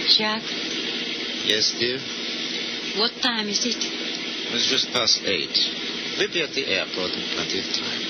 Jacques? Yes, dear? What time is it? It's just past 8. We'll be at the airport in plenty of time.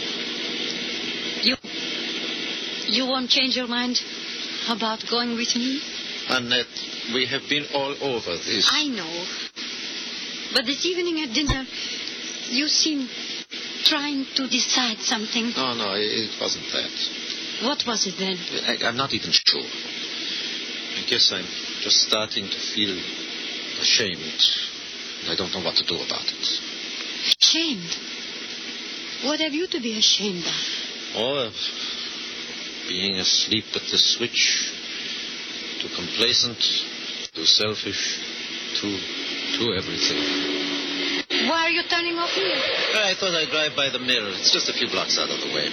You won't change your mind about going with me? Annette, we have been all over this. I know. But this evening at dinner, you seemed trying to decide something. No, it wasn't that. What was it then? I'm not even sure. I guess I'm just starting to feel ashamed. I don't know what to do about it. Ashamed? What have you to be ashamed of? Oh, being asleep at the switch. Too complacent, too selfish, too everything. Why are you turning off here? I thought I'd drive by the mill. It's just a few blocks out of the way.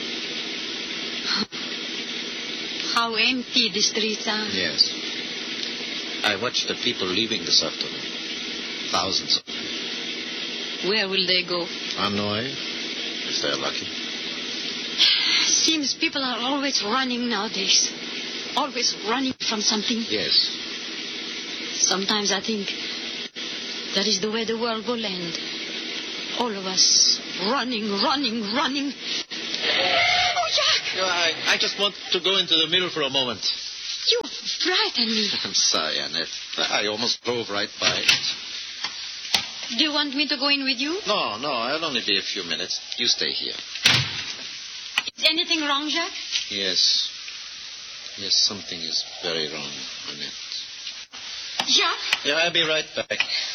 How empty the streets are. Yes. I watched the people leaving this afternoon. Thousands of them. Where will they go? Hanoi, if they're lucky. Seems people are always running nowadays. Always running from something. Yes. Sometimes I think that is the way the world will end. All of us running. Oh, Jack! I just want to go into the mill for a moment. You frightened me. I'm sorry, Annette. I almost drove right by it. Do you want me to go in with you? No, I'll only be a few minutes. You stay here. Is anything wrong, Jack? Yes, something is very wrong, Annette. Jack? Yeah, I'll be right back.